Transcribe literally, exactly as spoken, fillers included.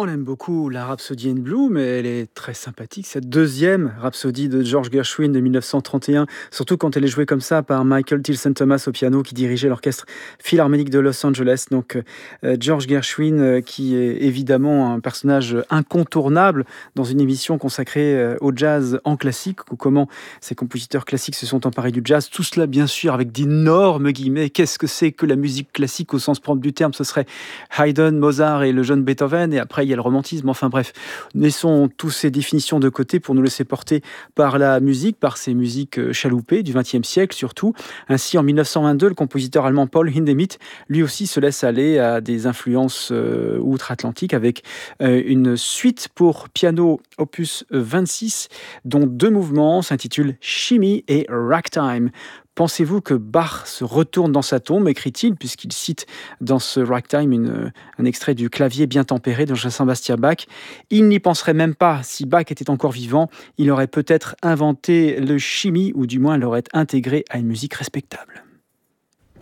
On aime beaucoup la Rhapsody in Blue, mais elle est très sympathique, cette deuxième Rhapsody de George Gershwin de mille neuf cent trente et un, surtout quand elle est jouée comme ça par Michael Tilson Thomas au piano qui dirigeait l'orchestre philharmonique de Los Angeles. Donc euh, George Gershwin euh, qui est évidemment un personnage incontournable dans une émission consacrée euh, au jazz en classique, ou comment ces compositeurs classiques se sont emparés du jazz. Tout cela bien sûr avec d'énormes guillemets. Qu'est-ce que c'est que la musique classique au sens propre du terme? Ce serait Haydn, Mozart et le jeune Beethoven, et après il y a le romantisme. Enfin bref, laissons toutes ces définitions de côté pour nous laisser porter par la musique, par ces musiques euh, chaloupées du vingtième siècle surtout. Ainsi, en mille neuf cent vingt-deux, le compositeur allemand Paul Hindemith, lui aussi se laisse aller à des influences euh, outre-Atlantique avec euh, une suite pour piano opus vingt-six, dont deux mouvements s'intitulent Shimmy et Ragtime. Pensez-vous que Bach se retourne dans sa tombe, écrit-il, puisqu'il cite dans ce Ragtime une, un extrait du clavier bien tempéré de Jean-Sébastien Bach? Il n'y penserait même pas. Si Bach était encore vivant, il aurait peut-être inventé le shimmy, ou du moins l'aurait intégré à une musique respectable.